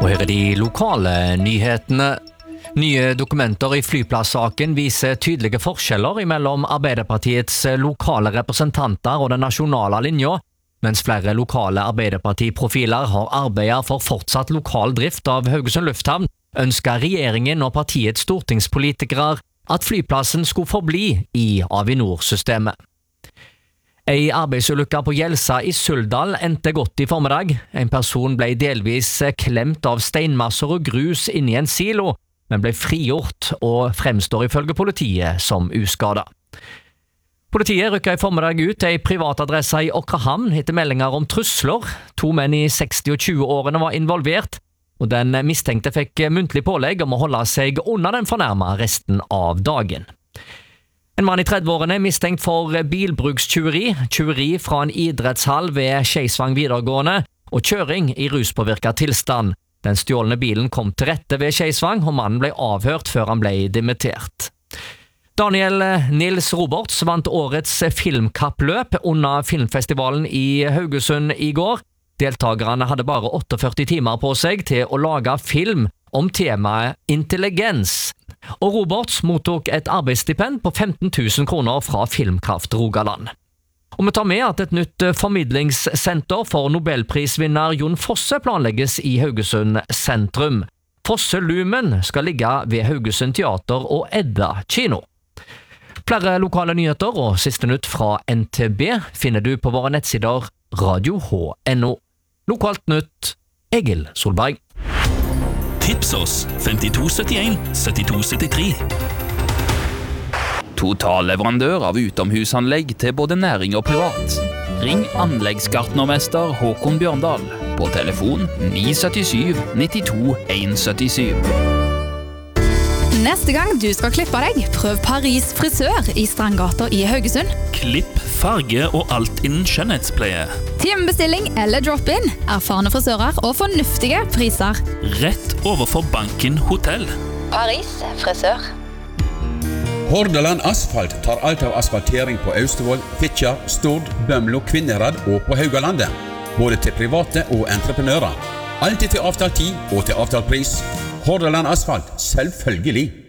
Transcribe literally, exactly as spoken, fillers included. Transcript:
Og her er de lokale nyhetene. Nye dokumenter i flyplasssaken viser tydelige forskjeller mellom Arbeiderpartiets lokale representanter og den nasjonale linja, mens flere lokale Arbeiderpartiprofiler har arbeidet for fortsatt lokal drift av Haugesund lufthavn, ønsker regjeringen og partiets stortingspolitikere at flyplassen skulle forbli i Avinor-systemet. Ei arbeidsulykke på Gjelsa i Suldal endte godt i formiddag. En person ble delvis klemt av steinmasser og grus inni en silo, men ble frigjort og fremstår ifølge politiet som uskadet. Politiet rykket i formiddag ut ei privatadresse i Åkrahamn etter meldinger om trusler. To menn i seksti- og tjue-årene var involvert, og den mistenkte fikk muntlig pålegg om å holde seg unna den fornærmede resten av dagen. En mann i tredve-årene er mistenkt for bilbrukstyveri, tyveri fra en idrettshall ved Skeisvang videregående og kjøring i ruspåvirket tilstand. Den stjålne bilen kom til rette ved Skeisvang, og mannen ble avhørt før han ble dimittert. Daniel Nils Roberts vant årets filmkappløp under filmfestivalen i Haugesund i går. Deltagerne hadde bare førtiåtte timer på seg til å lage film om temaet intelligens. Og Roberts mottok et arbeidsstipend på femten tusen kroner fra Filmkraft Rogaland. Og vi tar med at et nytt formidlingssenter for Nobelprisvinner Jon Fosse planlegges i Haugesund sentrum. Fosse Lumen skal ligge ved Haugesund teater og Edda kino. Flere lokale nyheter og siste nytt fra N T B finner du på våre nettsider radio h punktum n o. Lokalt nytt, Egil Solberg. Tips oss femtito syttien syttito syttitre. Totalleverandør av utomhusanlegg til både næring og privat. Ring anleggsgartnermester Håkon Bjørndal på telefon ni syv syv nittito en syttisju. Neste gang du skal klippe deg, prøv Paris frisør i Strandgata i Haugesund. Klipp, farge og alt innen skjønnhetspleie. Timebestilling eller drop-in, erfarne frisører og fornuftige priser. Rett overfor Banken Hotell. Paris frisør. Hordaland Asfalt tar alt av asfaltering på Austevoll, Fitjar, Stord, Bømlo, Kvinnherad og på Haugalandet. Både til private og entreprenører. Alltid til avtalt tid og til avtalt pris. Hordaland Asfalt, selvfølgelig.